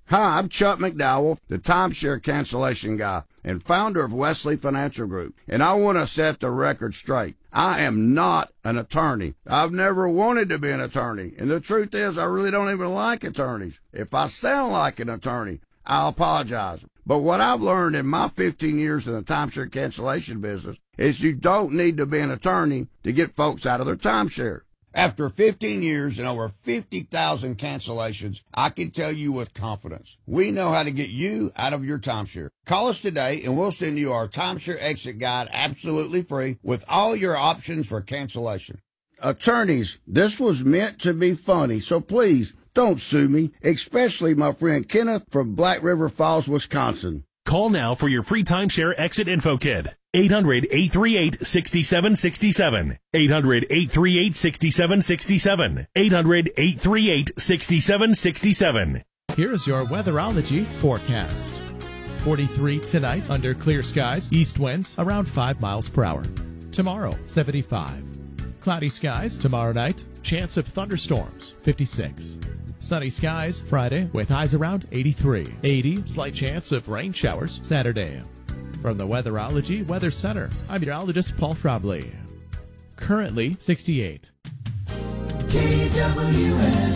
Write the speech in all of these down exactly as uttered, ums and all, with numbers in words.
Hi, I'm Chuck McDowell, the timeshare cancellation guy and founder of Wesley Financial Group, and I want to set the record straight. I am not an attorney. I've never wanted to be an attorney, and the truth is I really don't even like attorneys. If I sound like an attorney, I'll apologize. But what I've learned in my fifteen years in the timeshare cancellation business is you don't need to be an attorney to get folks out of their timeshare. After fifteen years and over fifty thousand cancellations, I can tell you with confidence, we know how to get you out of your timeshare. Call us today and we'll send you our timeshare exit guide absolutely free with all your options for cancellation. Attorneys, this was meant to be funny, so please don't sue me, especially my friend Kenneth from Black River Falls, Wisconsin. Call now for your free timeshare exit info kit. eight hundred, eight three eight, six seven six seven. eight hundred, eight three eight, six seven six seven. eight hundred, eight three eight, six seven six seven. Here's your weatherology forecast. forty-three tonight under clear skies, east winds around five miles per hour. Tomorrow, seventy-five. Cloudy skies tomorrow night, chance of thunderstorms, fifty-six. Sunny skies Friday with highs around eighty-three. eighty, slight chance of rain showers Saturday. From the Weatherology Weather Center, I'm meteorologist Paul Trombley. Currently sixty-eight. K W N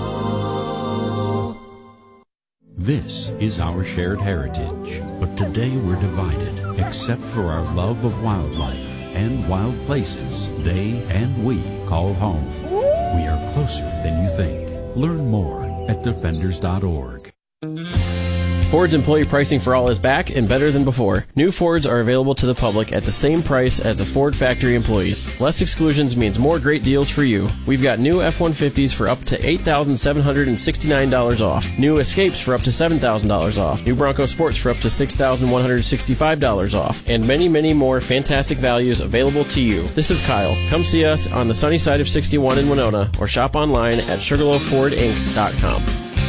O. This is our shared heritage, but today we're divided, except for our love of wildlife and wild places they and we call home. We are closer than you think. Learn more at defenders dot org. Ford's employee pricing for all is back and better than before. New Fords are available to the public at the same price as the Ford factory employees. Less exclusions means more great deals for you. We've got new F one fifties for up to eight thousand seven hundred sixty-nine dollars off. New Escapes for up to seven thousand dollars off. New Bronco Sports for up to six thousand one hundred sixty-five dollars off. And many, many more fantastic values available to you. This is Kyle. Come see us on the sunny side of sixty-one in Winona or shop online at sugarloaf ford inc dot com.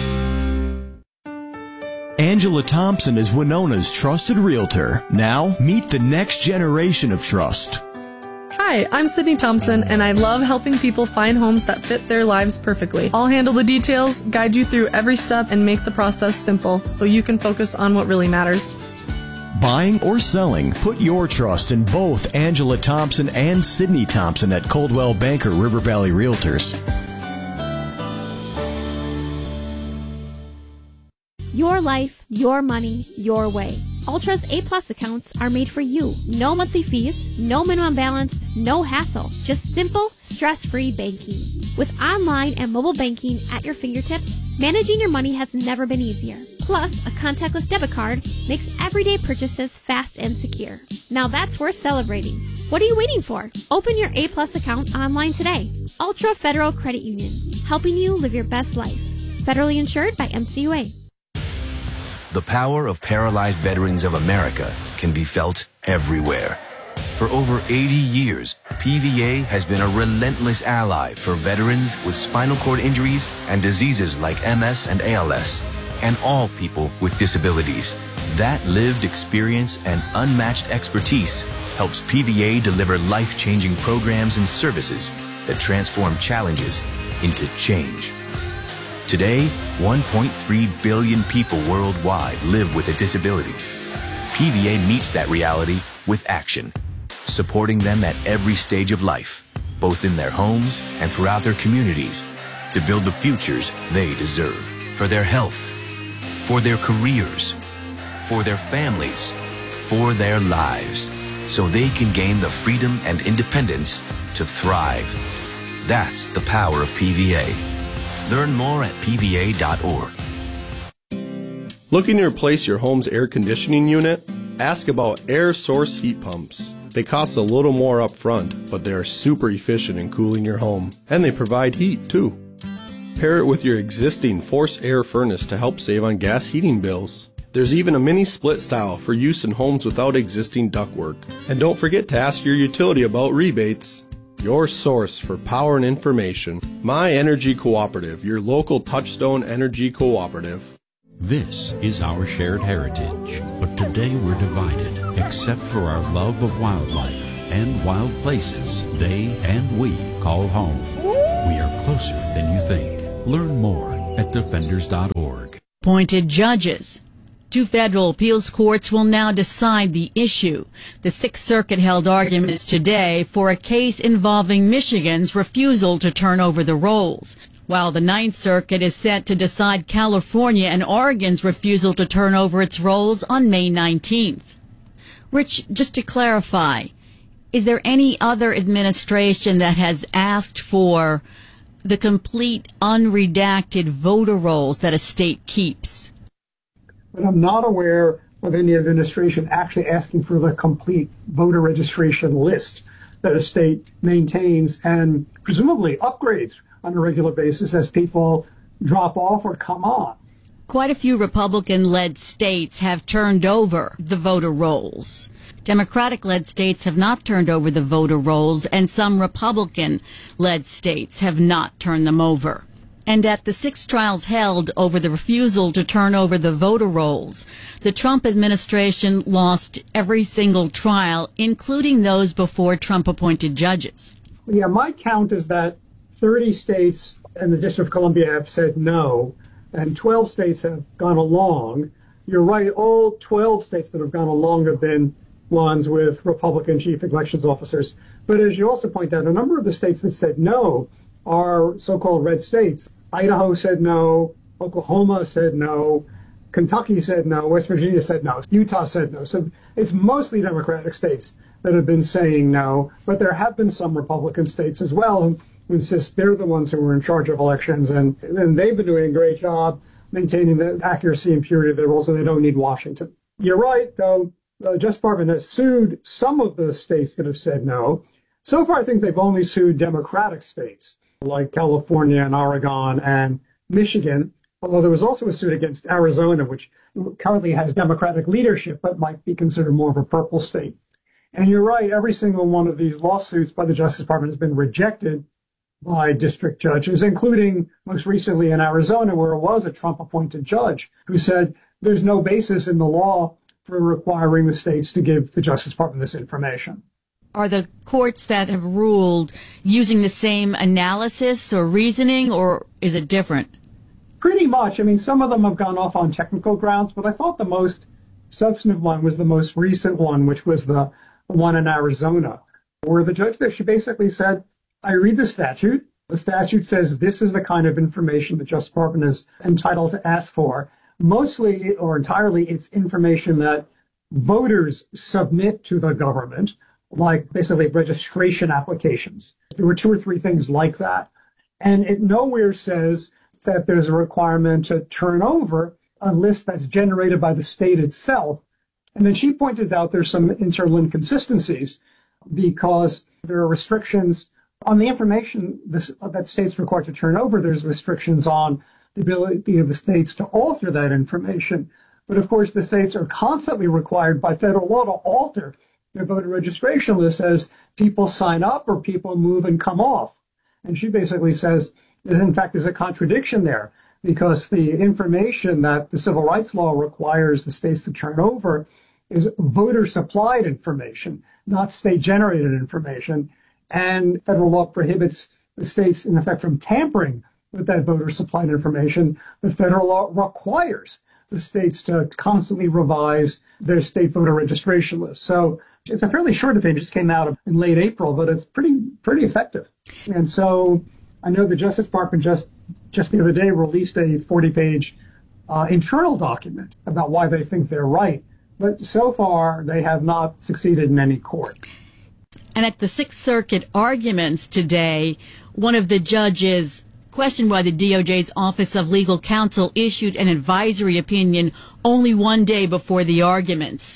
Angela Thompson is Winona's trusted realtor. Now, meet the next generation of trust. Hi, I'm Sydney Thompson, and I love helping people find homes that fit their lives perfectly. I'll handle the details, guide you through every step, and make the process simple so you can focus on what really matters. Buying or selling, put your trust in both Angela Thompson and Sydney Thompson at Coldwell Banker River Valley Realtors. Your life, your money, your way. Ultra's A-Plus accounts are made for you. No monthly fees, no minimum balance, no hassle. Just simple, stress-free banking. With online and mobile banking at your fingertips, managing your money has never been easier. Plus, a contactless debit card makes everyday purchases fast and secure. Now that's worth celebrating. What are you waiting for? Open your A-Plus account online today. Ultra Federal Credit Union, helping you live your best life. Federally insured by M C U A. The power of Paralyzed Veterans of America can be felt everywhere. For over eighty years, P V A has been a relentless ally for veterans with spinal cord injuries and diseases like M S and A L S, and all people with disabilities. That lived experience and unmatched expertise helps P V A deliver life-changing programs and services that transform challenges into change. Today, one point three billion people worldwide live with a disability. P V A meets that reality with action, supporting them at every stage of life, both in their homes and throughout their communities, to build the futures they deserve. For their health, for their careers, for their families, for their lives, so they can gain the freedom and independence to thrive. That's the power of P V A. Learn more at P V A dot org. Looking to replace your home's air conditioning unit? Ask about air source heat pumps. They cost a little more up front, but they are super efficient in cooling your home. And they provide heat, too. Pair it with your existing forced air furnace to help save on gas heating bills. There's even a mini split style for use in homes without existing ductwork. And don't forget to ask your utility about rebates. Your source for power and information. My Energy Cooperative, your local Touchstone Energy Cooperative. This is our shared heritage, but today we're divided, except for our love of wildlife and wild places they and we call home. We are closer than you think. Learn more at defenders dot org. appointed judges. Two federal appeals courts will now decide the issue. The Sixth Circuit held arguments today for a case involving Michigan's refusal to turn over the rolls, while the Ninth Circuit is set to decide California and Oregon's refusal to turn over its rolls on May nineteenth. Rich, just to clarify, is there any other administration that has asked for the complete unredacted voter rolls that a state keeps? But I'm not aware of any administration actually asking for the complete voter registration list that a state maintains and presumably upgrades on a regular basis as people drop off or come on. Quite a few Republican-led states have turned over the voter rolls. Democratic-led states have not turned over the voter rolls, and some Republican-led states have not turned them over. And at the six trials held over the refusal to turn over the voter rolls, the Trump administration lost every single trial, including those before Trump-appointed judges. Yeah, my count is that thirty states and the District of Columbia have said no, and twelve states have gone along. You're right, all twelve states that have gone along have been ones with Republican chief elections officers. But as you also point out, a number of the states that said no are so-called red states. Idaho said no, Oklahoma said no, Kentucky said no, West Virginia said no, Utah said no. So it's mostly Democratic states that have been saying no, but there have been some Republican states as well who insist they're the ones who were in charge of elections, and, and they've been doing a great job maintaining the accuracy and purity of their rules, and they don't need Washington. You're right, though, the Justice Department has sued some of the states that have said no. So far, I think they've only sued Democratic states like California and Oregon and Michigan, although there was also a suit against Arizona, which currently has Democratic leadership but might be considered more of a purple state. And you're right, every single one of these lawsuits by the Justice Department has been rejected by district judges, including most recently in Arizona, where it was a Trump-appointed judge who said there's no basis in the law for requiring the states to give the Justice Department this information. Are the courts that have ruled using the same analysis or reasoning, or is it different? Pretty much. I mean, some of them have gone off on technical grounds, but I thought the most substantive one was the most recent one, which was the, the one in Arizona, where the judge there, she basically said, I read the statute. The statute says this is the kind of information the Justice Department is entitled to ask for. Mostly or entirely, it's information that voters submit to the government, like basically registration applications. There were two or three things like that. And it nowhere says that there's a requirement to turn over a list that's generated by the state itself. And then she pointed out there's some internal inconsistencies because there are restrictions on the information this, that states are required to turn over. There's restrictions on the ability of the states to alter that information. But of course, the states are constantly required by federal law to alter their voter registration list as people sign up or people move and come off. And she basically says, in fact, there's a contradiction there because the information that the civil rights law requires the states to turn over is voter-supplied information, not state-generated information. And federal law prohibits the states, in effect, from tampering with that voter-supplied information. The federal law requires the states to constantly revise their state voter registration list. So it's a fairly short opinion. It just came out in late April, but it's pretty pretty effective. And so I know the Justice Department just, just the other day released a forty-page uh, internal document about why they think they're right. But so far, they have not succeeded in any court. And at the Sixth Circuit arguments today, one of the judges questioned why the D O J's Office of Legal Counsel issued an advisory opinion only one day before the arguments.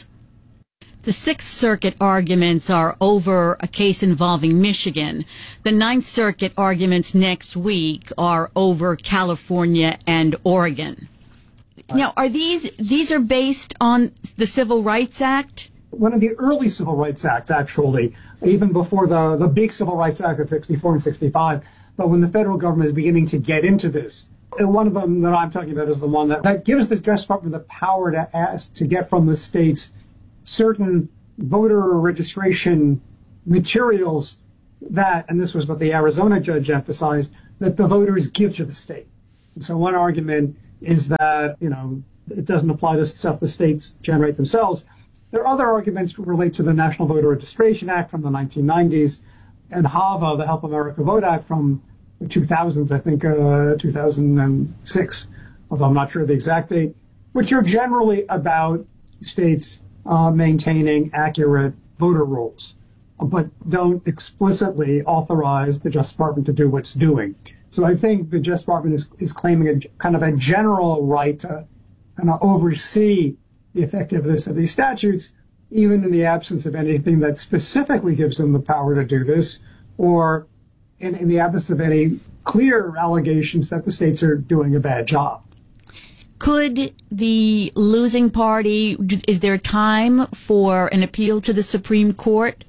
The Sixth Circuit arguments are over a case involving Michigan. The Ninth Circuit arguments next week are over California and Oregon. Now, are these, these are based on the Civil Rights Act? One of the early Civil Rights Acts, actually, even before the, the big Civil Rights Act of sixty-four and sixty-five, but when the federal government is beginning to get into this. And one of them that I'm talking about is the one that, that gives the Justice Department the power to ask to get from the states certain voter registration materials that, and this was what the Arizona judge emphasized, that the voters give to the state. And so one argument is that, you know, it doesn't apply to stuff the states generate themselves. There are other arguments relate to the National Voter Registration Act from the nineteen nineties and HAVA, the Help America Vote Act from the two thousands, I think, uh, two thousand six, although I'm not sure the exact date, which are generally about states uh, maintaining accurate voter rolls, but don't explicitly authorize the Justice Department to do what's doing. So I think the Justice Department is, is claiming a kind of a general right to kind of oversee the effectiveness of these statutes, even in the absence of anything that specifically gives them the power to do this, or in, in the absence of any clear allegations that the states are doing a bad job. Could the losing party, is there time for an appeal to the Supreme Court?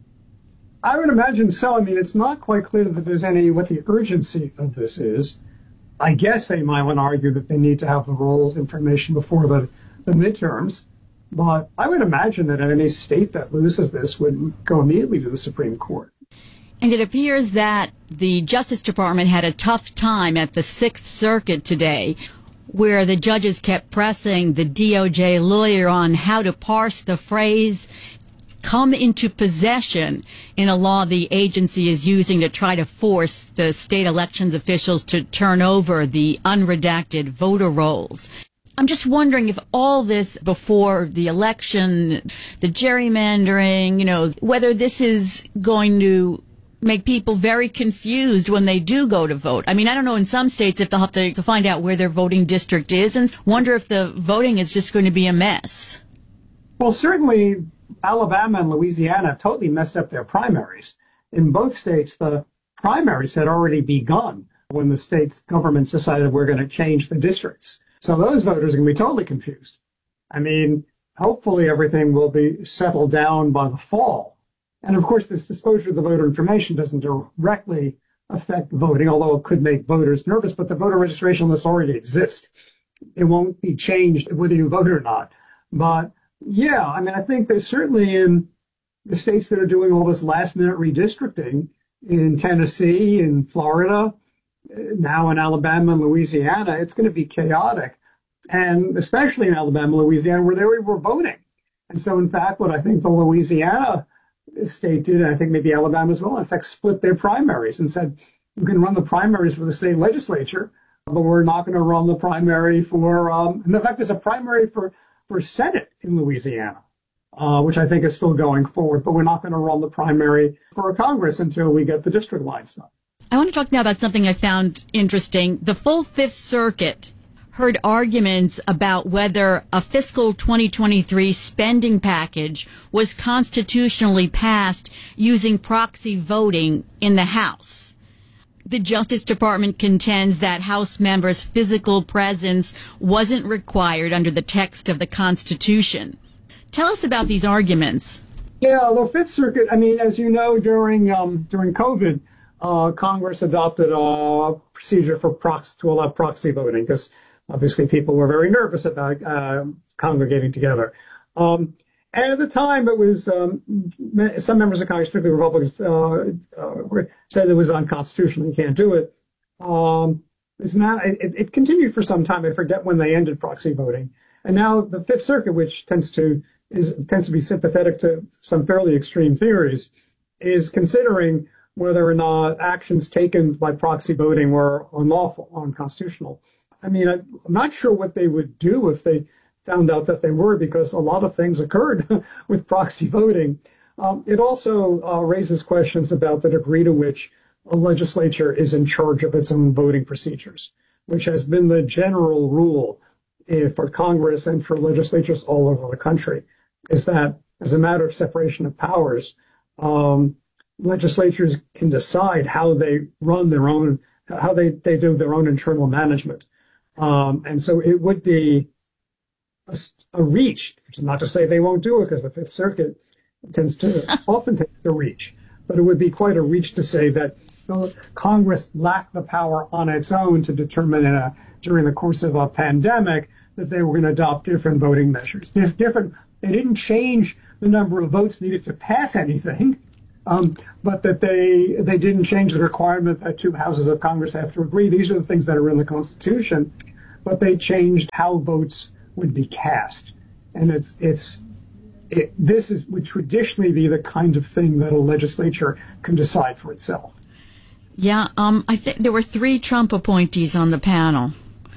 I would imagine so. I mean, it's not quite clear that there's any, what the urgency of this is. I guess they might want to argue that they need to have the rolls information before the, the midterms. But I would imagine that any state that loses this would go immediately to the Supreme Court. And it appears that the Justice Department had a tough time at the Sixth Circuit today, where the judges kept pressing the D O J lawyer on how to parse the phrase come into possession in a law the agency is using to try to force the state elections officials to turn over the unredacted voter rolls. I'm just wondering if all this before the election, the gerrymandering, you know, whether this is going to make people very confused when they do go to vote. I mean, I don't know in some states if they'll have to, to find out where their voting district is and wonder if the voting is just going to be a mess. Well, certainly Alabama and Louisiana totally messed up their primaries. In both states, the primaries had already begun when the state governments decided we're going to change the districts. So those voters are going to be totally confused. I mean, hopefully everything will be settled down by the fall. And of course, this disclosure of the voter information doesn't directly affect voting, although it could make voters nervous, but the voter registration lists already exist. It won't be changed whether you vote or not. But yeah, I mean, I think there's certainly in the states that are doing all this last minute redistricting in Tennessee, in Florida, now in Alabama and Louisiana, it's going to be chaotic. And especially in Alabama, Louisiana, where they were voting. And so, in fact, what I think the Louisiana state did, and I think maybe Alabama as well, in fact, split their primaries and said, we can run the primaries for the state legislature, but we're not going to run the primary for, um, and in fact, there's a primary for, for Senate in Louisiana, uh, which I think is still going forward, but we're not going to run the primary for Congress until we get the district lines done. I want to talk now about something I found interesting. The full Fifth Circuit heard arguments about whether a fiscal twenty twenty-three spending package was constitutionally passed using proxy voting in the House. The Justice Department contends that House members' physical presence wasn't required under the text of the Constitution. Tell us about these arguments. Yeah, the Fifth Circuit, I mean, as you know, during um, during COVID, uh, Congress adopted a procedure for proxy to allow proxy voting because obviously people were very nervous about uh, congregating together. Um, and at the time, it was um, some members of Congress, particularly Republicans, uh, uh, said it was unconstitutional. You can't do it. Um, it's not. It, it continued for some time. I forget when they ended proxy voting. And now the Fifth Circuit, which tends to is tends to be sympathetic to some fairly extreme theories, is considering whether or not actions taken by proxy voting were unlawful, unconstitutional. I mean, I'm not sure what they would do if they found out that they were, because a lot of things occurred with proxy voting. Um, it also uh, raises questions about the degree to which a legislature is in charge of its own voting procedures, which has been the general rule for Congress and for legislatures all over the country, is that as a matter of separation of powers, um, legislatures can decide how they run their own, how they, they do their own internal management. Um, and so it would be a, a reach, which is not to say they won't do it, because the Fifth Circuit tends to often take a reach, but it would be quite a reach to say that well, Congress lacked the power on its own to determine in a, during the course of a pandemic that they were going to adopt different voting measures. If different, they didn't change the number of votes needed to pass anything, um, but that they they didn't change the requirement that two houses of Congress have to agree. These are the things that are in the Constitution. but they changed how votes would be cast. And it's it's it, this is would traditionally be the kind of thing that a legislature can decide for itself. Yeah, um, I think there were three Trump appointees on the panel.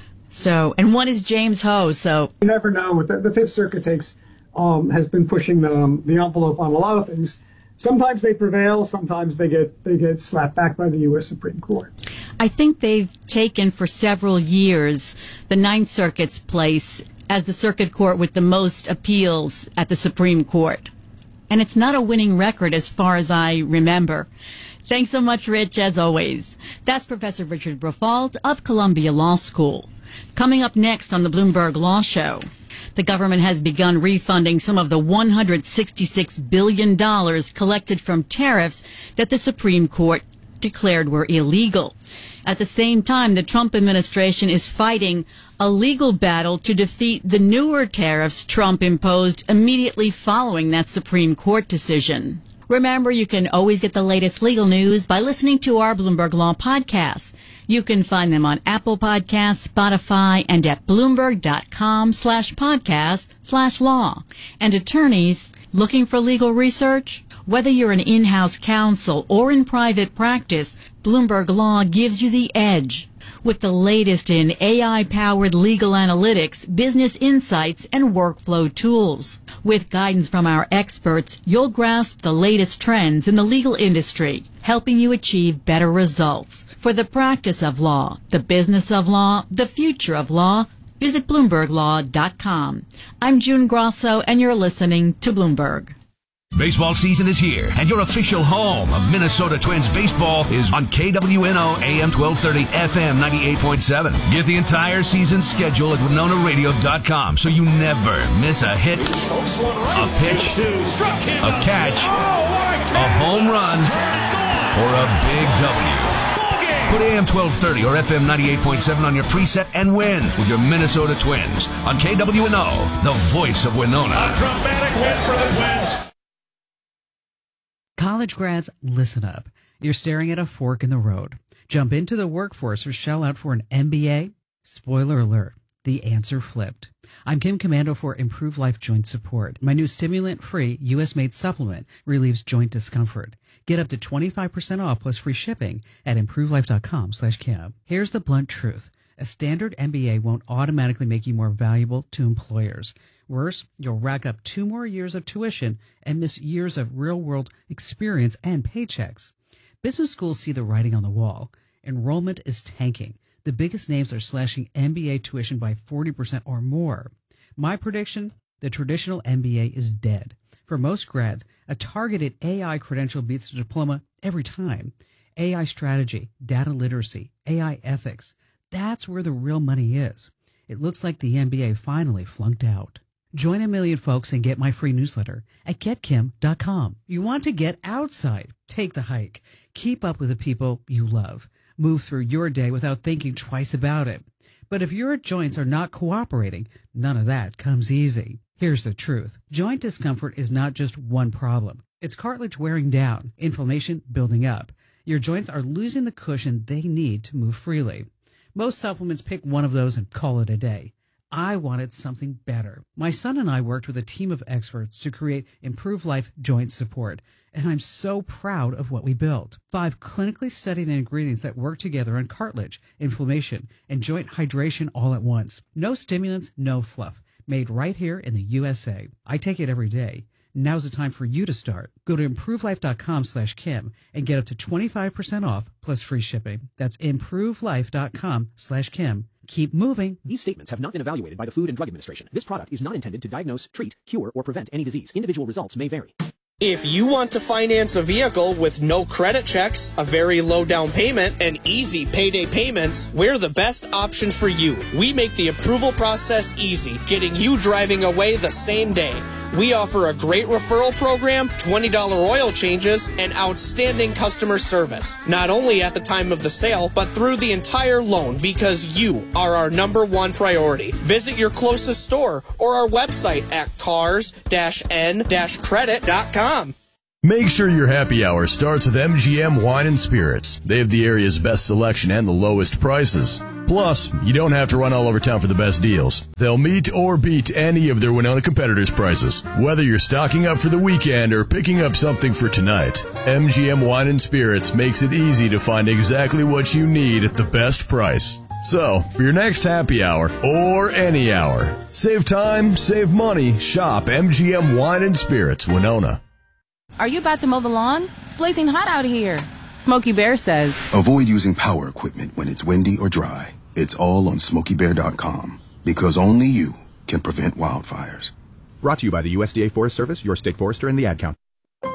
So, and one is James Ho. So you never know. The, the Fifth Circuit takes um, has been pushing the um, the envelope on a lot of things. Sometimes they prevail. Sometimes they get they get slapped back by the U S Supreme Court. I think they've taken for several years the Ninth Circuit's place as the circuit court with the most appeals at the Supreme Court. And it's not a winning record as far as I remember. Thanks so much, Rich, as always. That's Professor Richard Briffault of Columbia Law School. Coming up next on the Bloomberg Law Show, the government has begun refunding some of the one hundred sixty-six billion dollars collected from tariffs that the Supreme Court declared were illegal. At the same time, the Trump administration is fighting a legal battle to defeat the newer tariffs Trump imposed immediately following that Supreme Court decision. Remember, you can always get the latest legal news by listening to our Bloomberg Law podcasts. You can find them on Apple Podcasts, Spotify, and at Bloomberg.com slash podcast slash law. And attorneys looking for legal research? Whether you're an in-house counsel or in private practice, Bloomberg Law gives you the edge. With the latest in A I-powered legal analytics, business insights, and workflow tools. With guidance from our experts, you'll grasp the latest trends in the legal industry, helping you achieve better results. For the practice of law, the business of law, the future of law, visit Bloomberg Law dot com. I'm June Grosso, and you're listening to Bloomberg. Baseball season is here, and your official home of Minnesota Twins baseball is on K W N O A M twelve thirty, F M ninety-eight point seven. Get the entire season schedule at Winona Radio dot com so you never miss a hit, a pitch, a catch, a home run, or a big W. Put A M twelve thirty or F M ninety-eight point seven on your preset and win with your Minnesota Twins on K W N O, the voice of Winona. A dramatic win for the Twins. College grads, listen up. You're staring at a fork in the road. Jump into the workforce or shell out for an M B A? Spoiler alert, the answer flipped. I'm Kim Commando for Improve Life Joint Support. My new stimulant-free, U S-made supplement relieves joint discomfort. Get up to twenty-five percent off plus free shipping at improvelife.com slash Kim. Here's the blunt truth. A standard M B A won't automatically make you more valuable to employers. Worse, you'll rack up two more years of tuition and miss years of real-world experience and paychecks. Business schools see the writing on the wall. Enrollment is tanking. The biggest names are slashing M B A tuition by forty percent or more. My prediction, the traditional M B A is dead. For most grads, a targeted A I credential beats the diploma every time. A I strategy, data literacy, A I ethics, that's where the real money is. It looks like the M B A finally flunked out. Join a million folks and get my free newsletter at get kim dot com. You want to get outside? Take the hike. Keep up with the people you love. Move through your day without thinking twice about it. But if your joints are not cooperating, none of that comes easy. Here's the truth. Joint discomfort is not just one problem. It's cartilage wearing down, inflammation building up. Your joints are losing the cushion they need to move freely. Most supplements pick one of those and call it a day. I wanted something better. My son and I worked with a team of experts to create Improve Life Joint Support, and I'm so proud of what we built. Five clinically studied ingredients that work together on cartilage, inflammation, and joint hydration all at once. No stimulants, no fluff. Made right here in the U S A. I take it every day. Now's the time for you to start. Go to improvelife.com slash Kim and get up to twenty-five percent off plus free shipping. That's improvelife.com slash Kim. Keep moving. These statements have not been evaluated by the Food and Drug Administration. This product is not intended to diagnose, treat, cure, or prevent any disease. Individual results may vary. If you want to finance a vehicle with no credit checks, a very low down payment, and easy payday payments, we're the best option for you. We make the approval process easy, getting you driving away the same day. We offer a great referral program, twenty dollars oil changes, and outstanding customer service. Not only at the time of the sale, but through the entire loan, because you are our number one priority. Visit your closest store or our website at cars dash n dash credit dot com. Make sure your happy hour starts with M G M Wine and Spirits. They have the area's best selection and the lowest prices. Plus, you don't have to run all over town for the best deals. They'll meet or beat any of their Winona competitors' prices. Whether you're stocking up for the weekend or picking up something for tonight, M G M Wine and Spirits makes it easy to find exactly what you need at the best price. So, for your next happy hour, or any hour, save time, save money, shop M G M Wine and Spirits, Winona. Are you about to mow the lawn? It's blazing hot out here. Smokey Bear says, avoid using power equipment when it's windy or dry. It's all on Smokey Bear dot com, because only you can prevent wildfires. Brought to you by the U S D A Forest Service, your state forester, and the Ad Council.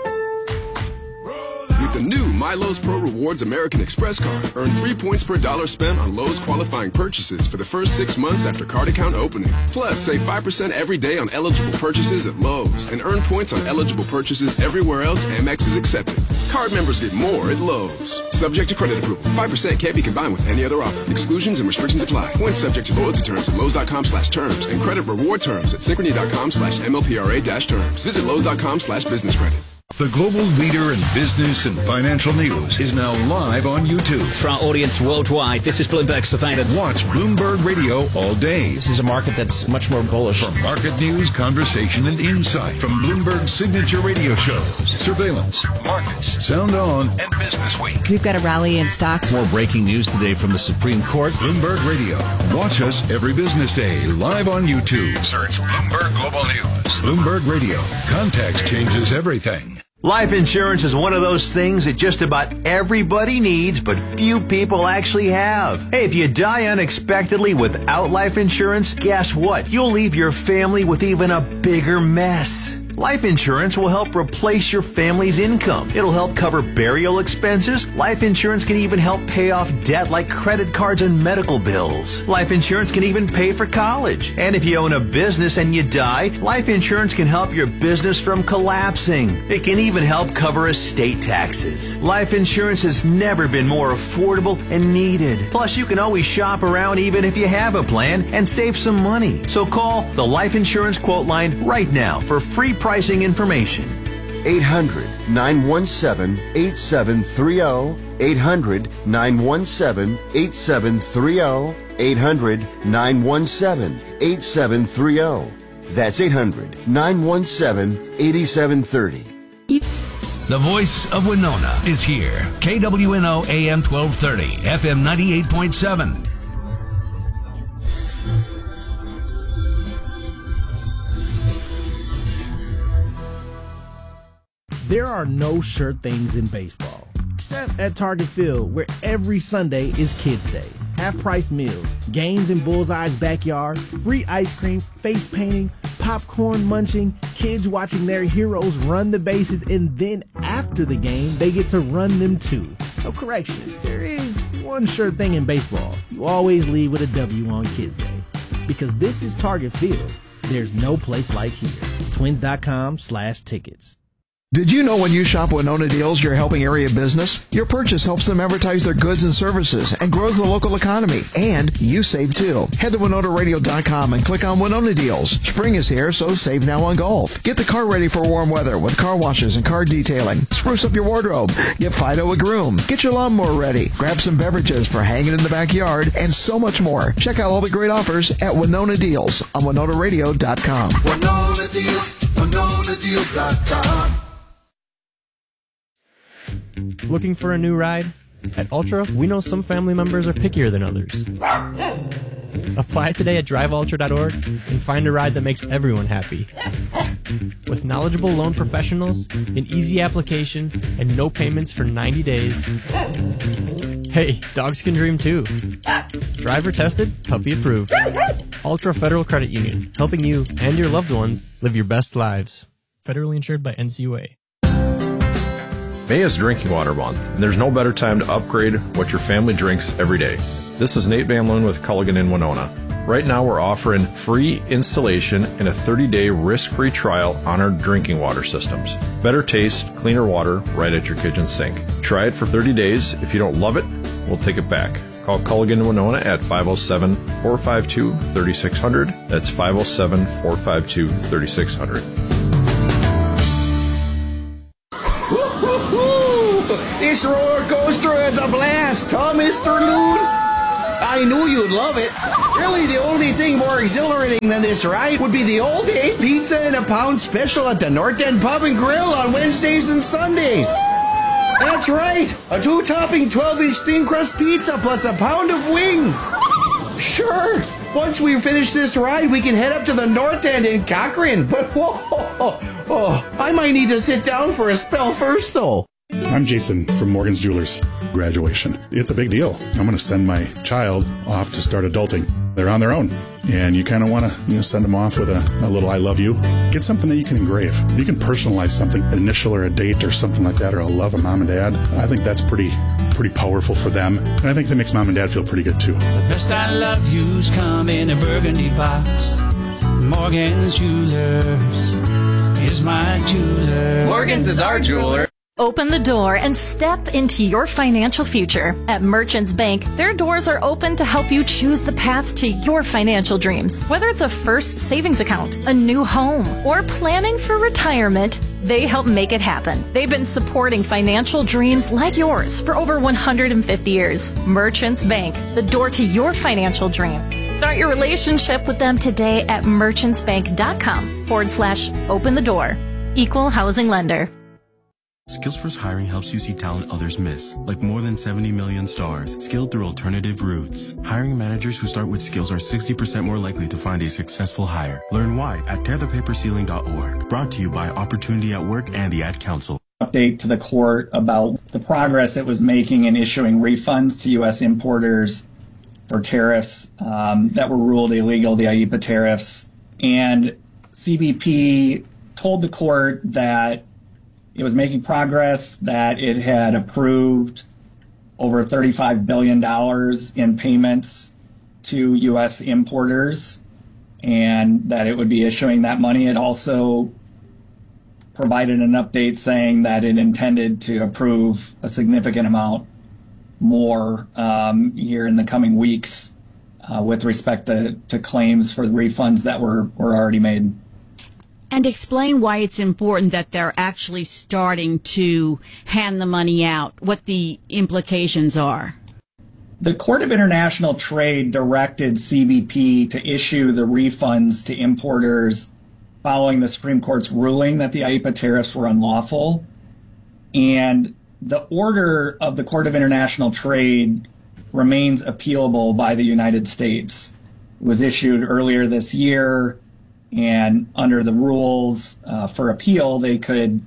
With the new My Lowe's Pro Rewards American Express card, earn three points per dollar spent on Lowe's qualifying purchases for the first six months after card account opening. Plus, save five percent every day on eligible purchases at Lowe's and earn points on eligible purchases everywhere else Amex is accepted. Card members get more at Lowe's. Subject to credit approval. five percent can't be combined with any other offer. Exclusions and restrictions apply. Points subject to loyalty terms at Lowe's.com slash terms and credit reward terms at Synchrony.com slash MLPRA dash terms. Visit Lowe's.com slash business credit. The global leader in business and financial news is now live on YouTube. For our audience worldwide, this is Bloomberg Surveillance. Watch Bloomberg Radio all day. This is a market that's much more bullish. For market news, conversation, and insight from Bloomberg's signature radio shows, Surveillance, Markets, Sound On, and Business Week. We've got a rally in stocks. More breaking news today from the Supreme Court. Bloomberg Radio. Watch us every business day live on YouTube. Search Bloomberg Global News. Bloomberg Radio. Context changes everything. Life insurance is one of those things that just about everybody needs, but few people actually have. Hey, if you die unexpectedly without life insurance, guess what? You'll leave your family with even a bigger mess. Life insurance will help replace your family's income. It'll help cover burial expenses. Life insurance can even help pay off debt like credit cards and medical bills. Life insurance can even pay for college. And if you own a business and you die, life insurance can help your business from collapsing. It can even help cover estate taxes. Life insurance has never been more affordable and needed. Plus, you can always shop around even if you have a plan and save some money. So call the Life Insurance Quote Line right now for free pricing information. eight hundred, nine one seven, eight seven three zero. eight hundred, nine one seven, eight seven three zero. eight hundred, nine one seven, eight seven three zero. That's eight hundred, nine one seven, eight seven three zero. The voice of Winona is here. K W N O A M twelve thirty, F M ninety-eight point seven. There are no sure things in baseball, except at Target Field, where every Sunday is Kids Day. Half-price meals, games in Bullseye's backyard, free ice cream, face painting, popcorn munching, kids watching their heroes run the bases, and then after the game, they get to run them too. So correction, there is one sure thing in baseball. You always leave with a W on Kids Day. Because this is Target Field, there's no place like here. Twins.com slash tickets. Did you know when you shop Winona Deals, you're helping area business? Your purchase helps them advertise their goods and services and grows the local economy. And you save too. Head to Winona Radio dot com and click on Winona Deals. Spring is here, so save now on golf. Get the car ready for warm weather with car washes and car detailing. Spruce up your wardrobe. Get Fido a groom. Get your lawnmower ready. Grab some beverages for hanging in the backyard and so much more. Check out all the great offers at Winona Deals on Winona Radio dot com. Winona Deals, Winona Deals dot com. Looking for a new ride? At Ultra, we know some family members are pickier than others. Apply today at drive ultra dot org and find a ride that makes everyone happy. With knowledgeable loan professionals, an easy application, and no payments for ninety days. Hey, dogs can dream too. Driver tested, puppy approved. Ultra Federal Credit Union, helping you and your loved ones live your best lives. Federally insured by N C U A. May is Drinking Water Month, and there's no better time to upgrade what your family drinks every day. This is Nate Van Loon with Culligan in Winona. Right now we're offering free installation and a thirty-day risk-free trial on our drinking water systems. Better taste, cleaner water right at your kitchen sink. Try it for thirty days. If you don't love it, we'll take it back. Call Culligan in Winona at five oh seven, four five two, three six zero zero. That's five oh seven, four five two, three six zero zero. This roller coaster is a blast, huh, Mister Loon? I knew you'd love it. Really, the only thing more exhilarating than this ride would be the all-day pizza and a pound special at the North End Pub and Grill on Wednesdays and Sundays. That's right, a two-topping twelve-inch thin crust pizza plus a pound of wings. Sure, once we finish this ride, we can head up to the North End in Cochrane. But whoa, oh, oh, I might need to sit down for a spell first, though. I'm Jason from Morgan's Jewelers. Graduation. It's a big deal. I'm going to send my child off to start adulting. They're on their own. And you kind of want to you know, send them off with a, a little I love you. Get something that you can engrave. You can personalize something, an initial or a date or something like that, or a love of mom and dad. I think that's pretty pretty powerful for them. And I think that makes mom and dad feel pretty good too. The best I love yous come in a burgundy box. Morgan's Jewelers is my jeweler. Morgan's is our jeweler. Open the door and step into your financial future. At Merchants Bank, their doors are open to help you choose the path to your financial dreams. Whether it's a first savings account, a new home, or planning for retirement, they help make it happen. They've been supporting financial dreams like yours for over one hundred fifty years. Merchants Bank, the door to your financial dreams. Start your relationship with them today at merchantsbank.com forward slash open the door. Equal housing lender. Skills First Hiring helps you see talent others miss, like more than seventy million stars, skilled through alternative routes. Hiring managers who start with skills are sixty percent more likely to find a successful hire. Learn why at tear the paper ceiling dot org. Brought to you by Opportunity at Work and the Ad Council. Update to the court about the progress it was making in issuing refunds to U S importers for tariffs um, that were ruled illegal, the I E P A tariffs. And C B P told the court that it was making progress, that it had approved over thirty-five billion dollars in payments to U S importers, and that it would be issuing that money. It also provided an update saying that it intended to approve a significant amount more um, here in the coming weeks uh, with respect to, to claims for the refunds that were, were already made. And explain why it's important that they're actually starting to hand the money out, what the implications are. The Court of International Trade directed C B P to issue the refunds to importers following the Supreme Court's ruling that the I E P A tariffs were unlawful. And the order of the Court of International Trade remains appealable by the United States. It was issued earlier this year. And under the rules uh, for appeal, they could,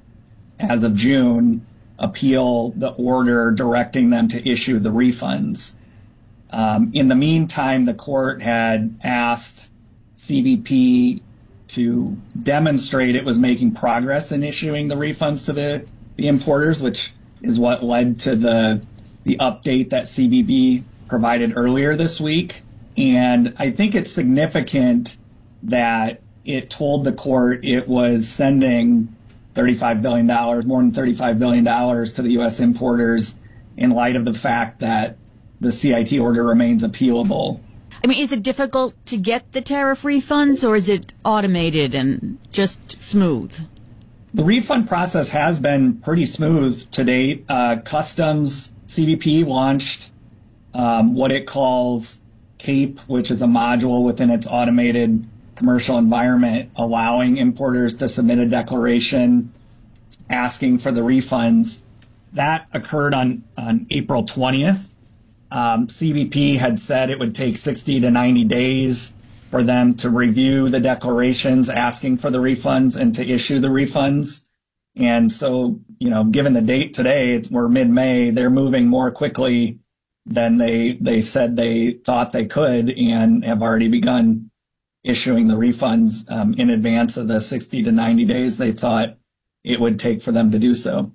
as of June, appeal the order directing them to issue the refunds. Um, in the meantime, the court had asked C B P to demonstrate it was making progress in issuing the refunds to the, the importers, which is what led to the, the update that C B P provided earlier this week. And I think it's significant that it told the court it was sending thirty-five billion dollars, more than thirty-five billion dollars to the U S importers in light of the fact that the C I T order remains appealable. I mean, is it difficult to get the tariff refunds, or is it automated and just smooth? The refund process has been pretty smooth to date. Uh, Customs, C B P launched um, what it calls CAPE, which is a module within its automated commercial environment, allowing importers to submit a declaration asking for the refunds. That occurred on, on April twentieth. Um, C B P had said it would take sixty to ninety days for them to review the declarations asking for the refunds and to issue the refunds. And so, you know, given the date today, it's, we're mid-May, they're moving more quickly than they, they said they thought they could, and have already begun issuing the refunds um, in advance of the sixty to ninety days they thought it would take for them to do so.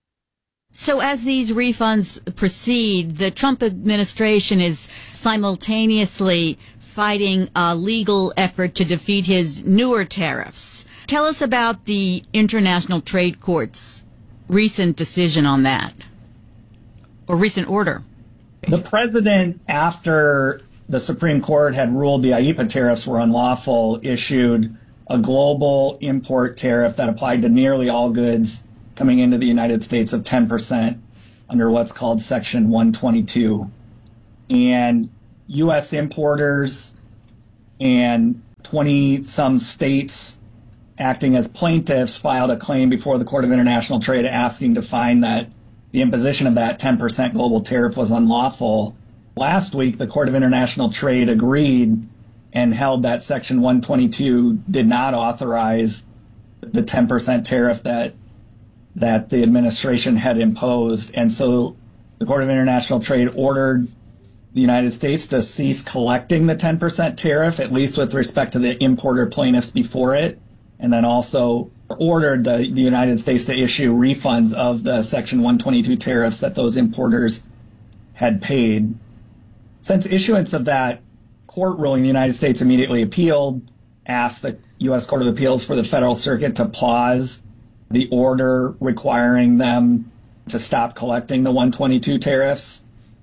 So as these refunds proceed, the Trump administration is simultaneously fighting a legal effort to defeat his newer tariffs. Tell us about the International Trade Court's recent decision on that, or recent order. The president, after the Supreme Court had ruled the I E P A tariffs were unlawful, issued a global import tariff that applied to nearly all goods coming into the United States of ten percent under what's called Section one twenty-two. And U S importers and twenty-some states acting as plaintiffs filed a claim before the Court of International Trade asking to find that the imposition of that ten percent global tariff was unlawful. Last week, the Court of International Trade agreed and held that Section one twenty-two did not authorize the ten percent tariff that that the administration had imposed. And so the Court of International Trade ordered the United States to cease collecting the ten percent tariff, at least with respect to the importer plaintiffs before it, and then also ordered the, the United States to issue refunds of the Section one twenty-two tariffs that those importers had paid. Since issuance of that court ruling, the United States immediately appealed, asked the U S Court of Appeals for the Federal Circuit to pause the order requiring them to stop collecting the one twenty-two tariffs.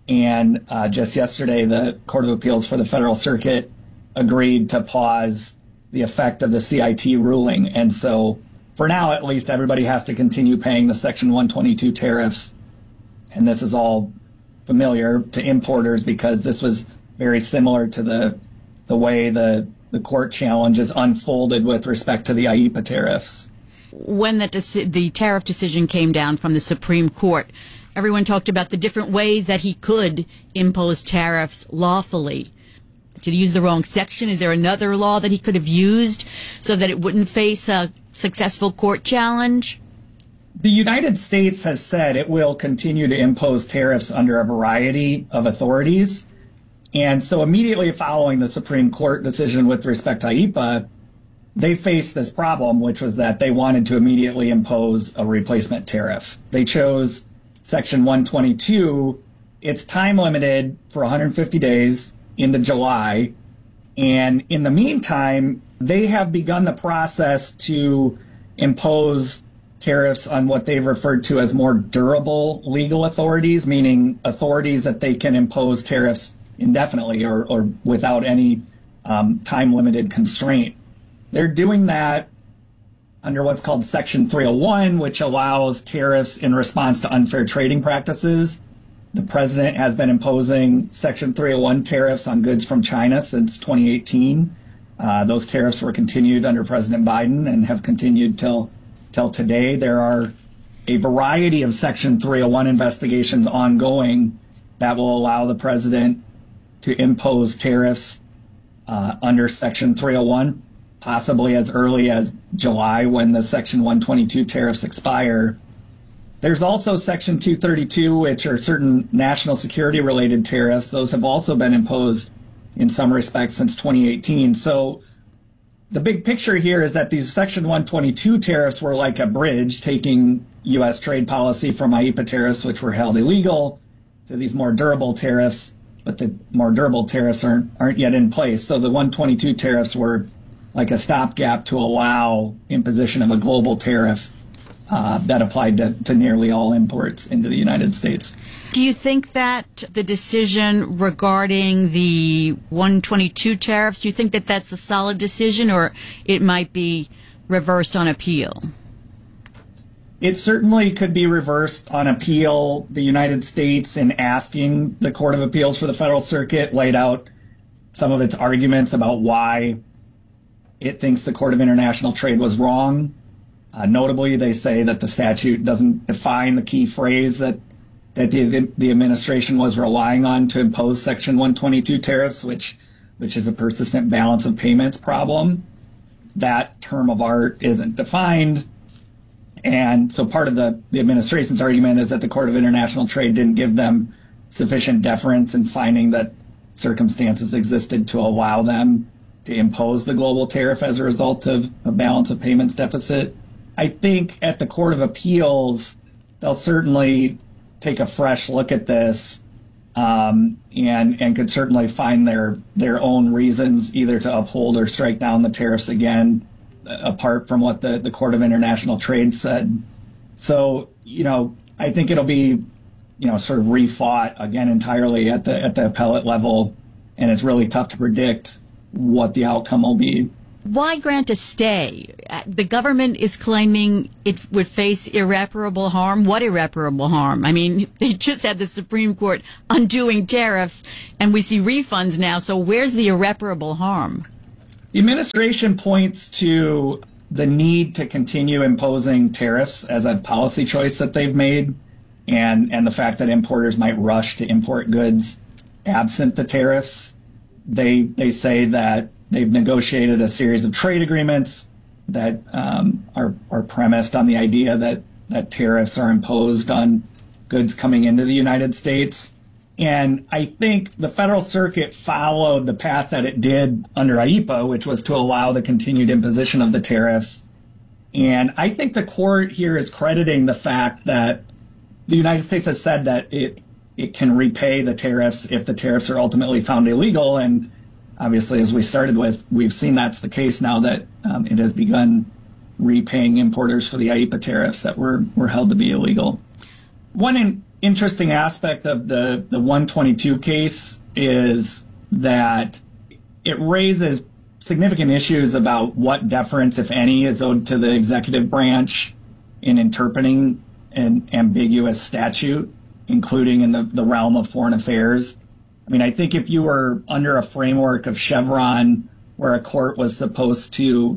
And uh, just yesterday, the Court of Appeals for the Federal Circuit agreed to pause the effect of the C I T ruling. And so for now, at least, everybody has to continue paying the Section one twenty-two tariffs. And this is all familiar to importers because this was very similar to the the way the, the court challenges unfolded with respect to the I E P A tariffs. When the, deci- the tariff decision came down from the Supreme Court, everyone talked about the different ways that he could impose tariffs lawfully. Did he use the wrong section? Is there another law that he could have used so that it wouldn't face a successful court challenge? The United States has said it will continue to impose tariffs under a variety of authorities. And so immediately following the Supreme Court decision with respect to I E P A, they faced this problem, which was that they wanted to immediately impose a replacement tariff. They chose Section one twenty-two. It's time limited for one hundred fifty days into July. And in the meantime, they have begun the process to impose tariffs on what they've referred to as more durable legal authorities, meaning authorities that they can impose tariffs indefinitely or, or without any um, time-limited constraint. They're doing that under what's called Section three oh one, which allows tariffs in response to unfair trading practices. The president has been imposing Section three oh one tariffs on goods from China since twenty eighteen. Uh, those tariffs were continued under President Biden and have continued till till today. There are a variety of Section three oh one investigations ongoing that will allow the president to impose tariffs uh, under Section three oh one, possibly as early as July when the Section one twenty-two tariffs expire. There's also Section two thirty-two, which are certain national security related tariffs. Those have also been imposed in some respects since twenty eighteen. So the big picture here is that these Section one twenty-two tariffs were like a bridge, taking U S trade policy from I E P A tariffs, which were held illegal, to these more durable tariffs, but the more durable tariffs aren't, aren't yet in place. So the one twenty-two tariffs were like a stopgap to allow imposition of a global tariff uh, that applied to, to nearly all imports into the United States. Do you think that the decision regarding the one twenty-two tariffs, do you think that that's a solid decision, or it might be reversed on appeal? It certainly could be reversed on appeal. The United States, in asking the Court of Appeals for the Federal Circuit, laid out some of its arguments about why it thinks the Court of International Trade was wrong. Uh, notably, they say that the statute doesn't define the key phrase that that the, the administration was relying on to impose Section one twenty-two tariffs, which which is a persistent balance of payments problem. That term of art isn't defined. And so part of the, the administration's argument is that the Court of International Trade didn't give them sufficient deference in finding that circumstances existed to allow them to impose the global tariff as a result of a balance of payments deficit. I think at the Court of Appeals, they'll certainly take a fresh look at this um, and and could certainly find their their own reasons either to uphold or strike down the tariffs again, apart from what the, the Court of International Trade said. So, you know, I think it'll be, you know, sort of refought again entirely at the at the appellate level, and it's really tough to predict what the outcome will be. Why grant a stay? The government is claiming it would face irreparable harm. What irreparable harm? I mean, they just had the Supreme Court undoing tariffs, and we see refunds now. So where's the irreparable harm? The administration points to the need to continue imposing tariffs as a policy choice that they've made, and, and the fact that importers might rush to import goods absent the tariffs. They they say that they've negotiated a series of trade agreements that um, are, are premised on the idea that, that tariffs are imposed on goods coming into the United States. And I think the Federal Circuit followed the path that it did under I E P A, which was to allow the continued imposition of the tariffs. And I think the court here is crediting the fact that the United States has said that it it can repay the tariffs if the tariffs are ultimately found illegal. And obviously, as we started with, we've seen that's the case now that um, it has begun repaying importers for the I E P A tariffs that were, were held to be illegal. One in, interesting aspect of the, the one twenty-two case is that it raises significant issues about what deference, if any, is owed to the executive branch in interpreting an ambiguous statute, including in the, the realm of foreign affairs. I mean, I think if you were under a framework of Chevron where a court was supposed to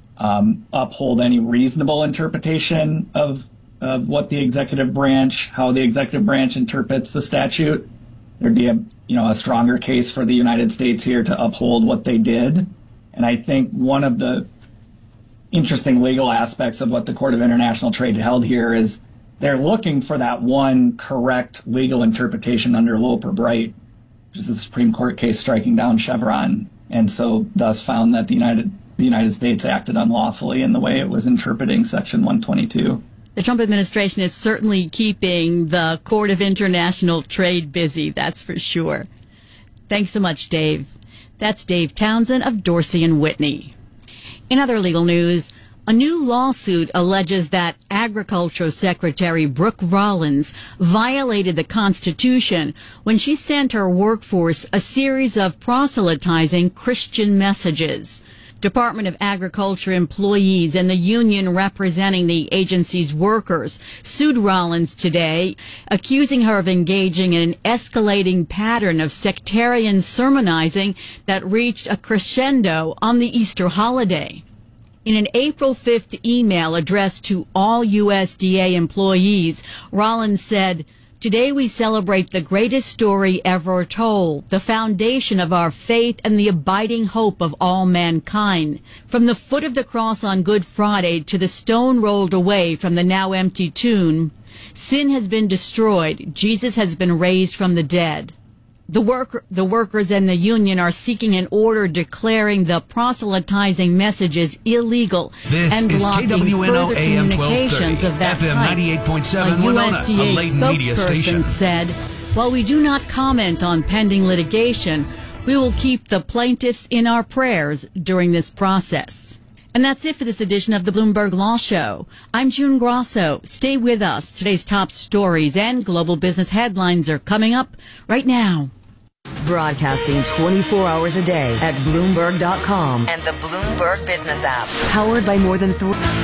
um, uphold any reasonable interpretation of of what the executive branch, how the executive branch interprets the statute, there'd be a you know a stronger case for the United States here to uphold what they did. And I think one of the interesting legal aspects of what the Court of International Trade held here is they're looking for that one correct legal interpretation under Loper-Bright, which is a Supreme Court case striking down Chevron, and so thus found that the United the United States acted unlawfully in the way it was interpreting Section one twenty-two. The Trump administration is certainly keeping the Court of International Trade busy, that's for sure. Thanks so much, Dave. That's Dave Townsend of Dorsey and Whitney. In other legal news, a new lawsuit alleges that Agriculture Secretary Brooke Rollins violated the Constitution when she sent her workforce a series of proselytizing Christian messages. Department of Agriculture employees and the union representing the agency's workers sued Rollins today, accusing her of engaging in an escalating pattern of sectarian sermonizing that reached a crescendo on the Easter holiday. In an April fifth email addressed to all U S D A employees, Rollins said, "Today we celebrate the greatest story ever told, the foundation of our faith and the abiding hope of all mankind. From the foot of the cross on Good Friday to the stone rolled away from the now empty tomb, sin has been destroyed, Jesus has been raised from the dead." The worker, the workers and the union are seeking an order declaring the proselytizing messages illegal this and blocking further communications of that F M type. ninety-eight point seven A Winona, U S D A a Layton media spokesperson station. said, "While we do not comment on pending litigation, we will keep the plaintiffs in our prayers during this process." And that's it for this edition of the Bloomberg Law Show. I'm June Grosso. Stay with us. Today's top stories and global business headlines are coming up right now. Broadcasting twenty-four hours a day at Bloomberg dot com and the Bloomberg Business app. Powered by more than three...